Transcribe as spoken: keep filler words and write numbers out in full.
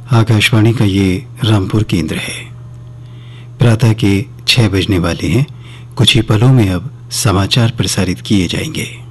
आकाशवाणी का ये रामपुर केंद्र है। प्रातः के छह बजने वाले हैं। कुछ ही पलों में अब समाचार प्रसारित किए जाएंगे।